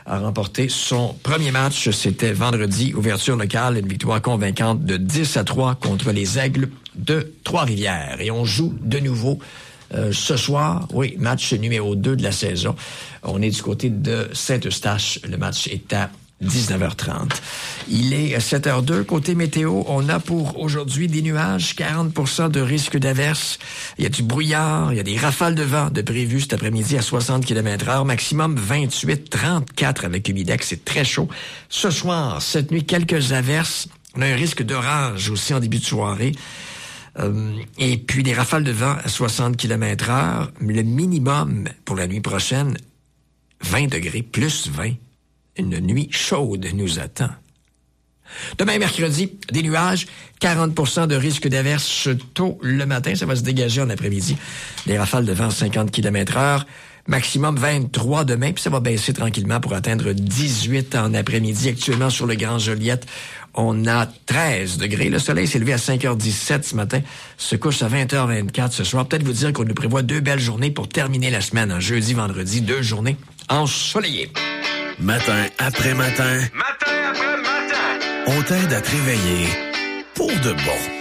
a remporté son premier match. C'était vendredi, ouverture locale, une victoire convaincante de 10-3 contre les Aigles de Trois-Rivières. Et on joue de nouveau ce soir, oui, match numéro 2 de la saison. On est du côté de Saint-Eustache. Le match est à 19h30. Il est 7h02. Côté météo, on a pour aujourd'hui des nuages, 40% de risque d'averse. Il y a du brouillard, il y a des rafales de vent de prévues cet après-midi à 60 km/h, maximum 28, 34 avec humidex. C'est très chaud. Ce soir, cette nuit, quelques averses. On a un risque d'orage aussi en début de soirée. Et puis des rafales de vent à 60 km/h. Le minimum pour la nuit prochaine, 20 degrés, plus 20. Une nuit chaude nous attend. Demain, mercredi, des nuages, 40% de risque d'averse tôt le matin. Ça va se dégager en après-midi. Des rafales de vent à 50 km/h. Maximum 23 demain, puis ça va baisser tranquillement pour atteindre 18 en après-midi. Actuellement, sur le Grand Joliette, on a 13 degrés. Le soleil s'est levé à 5h17 ce matin, se couche à 20h24 ce soir. Peut-être vous dire qu'on nous prévoit 2 belles journées pour terminer la semaine, hein, jeudi, vendredi, 2 journées ensoleillées. Matin après matin. Matin après matin. On t'aide à te réveiller pour de bon.